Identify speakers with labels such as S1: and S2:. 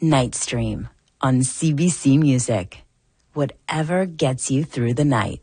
S1: Night Stream on CBC Music. Whatever gets you through the night.